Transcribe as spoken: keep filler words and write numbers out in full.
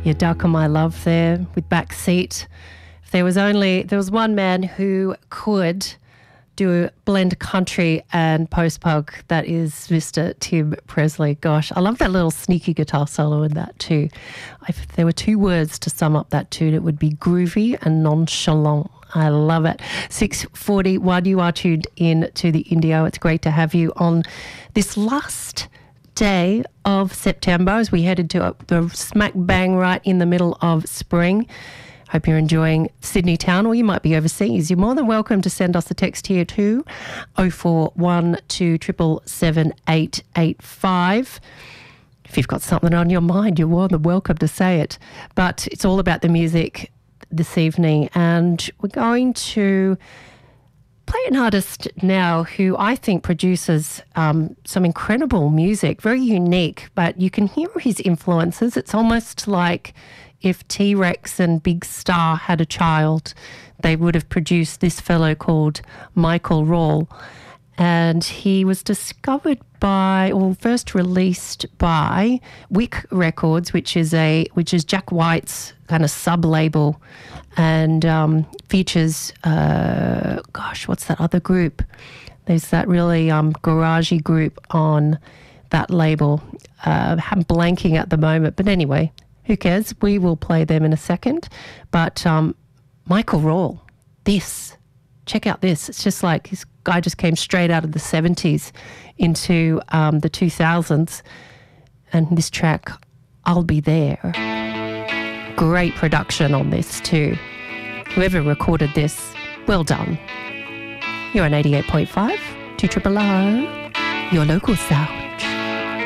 Your Duck of My Love there with Backseat. If there was only, there was one man who could do blend country and post-punk, that is Mister Tim Presley. Gosh, I love that little sneaky guitar solo in that too. If there were two words to sum up that tune, it would be groovy and nonchalant. I love it. six forty-one, you are tuned in to the Indio. It's great to have you on this last day of September as we head into the smack bang right in the middle of spring. Hope you're enjoying Sydney town, or you might be overseas. You're more than welcome to send us a text here too, oh four one two seven seven eight eight five. If you've got something on your mind, you're more than welcome to say it. But it's all about the music this evening, and we're going to play an artist now who I think produces um, some incredible music, very unique, but you can hear his influences. It's almost like if T-Rex and Big Star had a child, they would have produced this fellow called Michael Rawl. And he was discovered by, or first released by Wick Records, which is a which is Jack White's kind of sub-label, and um, features, uh, gosh, what's that other group? There's that really um, garagey group on that label. Uh, I'm blanking at the moment, but anyway, who cares? We will play them in a second. But um, Michael Rawl, this, check out this. It's just like this guy just came straight out of the seventies into um, the two thousands. And this track, I'll Be There. Great production on this too. Whoever recorded this, well done. You're on eighty-eight point five, two triple O, your local sound.